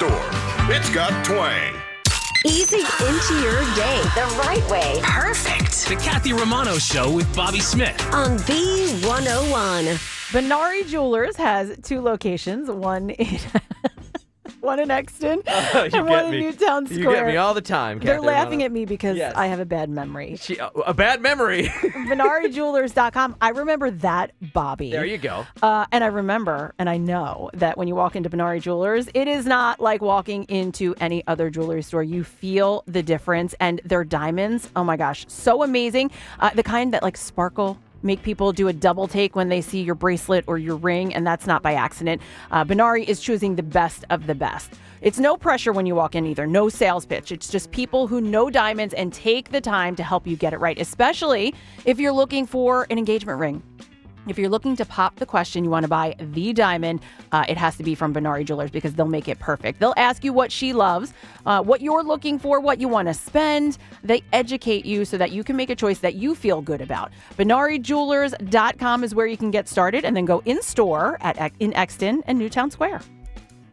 store. It's got twang. Easy into your day the right way. Perfect. The Kathy Romano Show with Bobby Smith. On B101. Benari Jewelers has 2 locations, one in one in Exton and one in Newtown Square. You get me all the time, Kathy They're laughing Romano. at me because Yes. I have a bad memory. A bad memory. BenariJewelers.com. I remember that, Bobby. There you go. And I remember, and I know that when you walk into Benari Jewelers, it is not like walking into any other jewelry store. You feel the difference, and their diamonds, oh my gosh, so amazing. The kind that like sparkle, make people do a double take when they see your bracelet or your ring, and that's not by accident. Benari is choosing the best of the best. It's no pressure when you walk in either. No sales pitch. It's just people who know diamonds and take the time to help you get it right, especially if you're looking for an engagement ring. If you're looking to pop the question, you want to buy the diamond, it has to be from Benari Jewelers because they'll make it perfect. They'll ask you what she loves, what you're looking for, what you want to spend. They educate you so that you can make a choice that you feel good about. BenariJewelers.com is where you can get started and then go in store in Exton and Newtown Square.